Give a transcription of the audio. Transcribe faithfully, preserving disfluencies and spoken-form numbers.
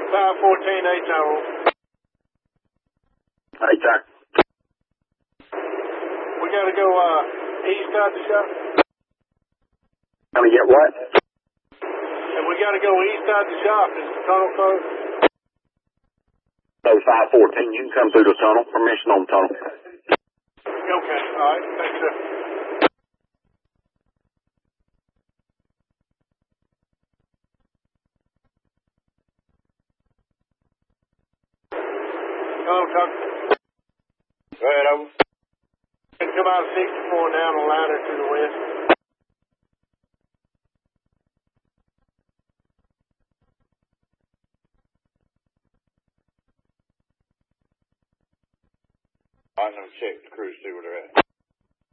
five fourteen, eight total. Hey, Jack. We gotta go, uh, east out the shop. Gonna get what? And we gotta go east out the shop. Is the tunnel closed? Oh, five fourteen, you can come through the tunnel. Permission on the tunnel. Okay, alright, thanks, sir. Hello, Tuck. Go ahead, over. Come out of sixty-four down the ladder to the west. I'm gonna check the crew, see where they're at.